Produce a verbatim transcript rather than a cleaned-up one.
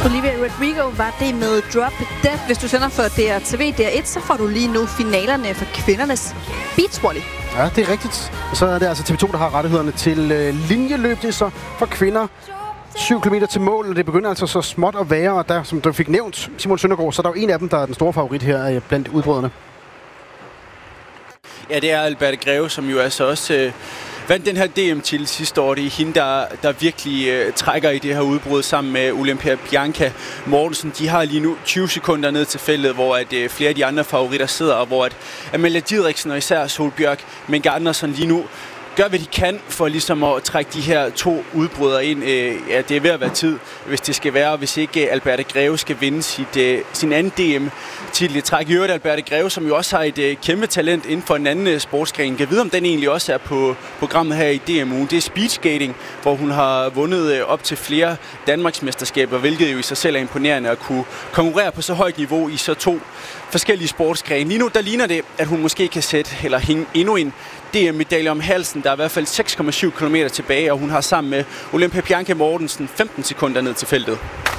Olivia Rodrigo var det med Drop Dead. Hvis du sender for D R T V D R et, så får du lige nu finalerne for kvindernes beachvolley. Ja, det er rigtigt. Og så er det altså T V to, der har rettighederne til øh, linjeløb. Det er så for kvinder. syv kilometer til mål, og det begynder altså så småt at være. Og der, som du fik nævnt, Simon Søndergaard, så er der jo en af dem, der er den store favorit her øh, blandt udbryderne. Ja, det er Alberte Greve, som jo altså også øh, vandt den her D M-titel sidste år. Det er hende, der, der virkelig øh, trækker i det her udbrud sammen med Olympia Bianca Mortensen. De har lige nu tyve sekunder ned til feltet, hvor at, øh, flere af de andre favoritter sidder, og hvor at Amalia Didriksen og især Solbjørg Menke Andersen lige nu gør, hvad de kan for ligesom at trække de her to udbrydere ind. Ja, det er ved at være tid, hvis det skal være, hvis ikke Alberte Greve skal vinde sit, sin anden D M-titel i træk. I øvrigt Alberte Greve, som jo også har et kæmpe talent inden for en anden sportsgren. Kan vide, om den egentlig også er på programmet her i D M-ugen. Det er speedskating, hvor hun har vundet op til flere Danmarksmesterskaber, hvilket jo i sig selv er imponerende at kunne konkurrere på så højt niveau i så to forskellige sportsgrene. Lige nu, der ligner det, at hun måske kan sætte eller hænge endnu en D M-medalje om halsen. Der er i hvert fald seks komma syv kilometer tilbage, og hun har sammen med Olympia Bianca Mortensen femten sekunder ned til feltet.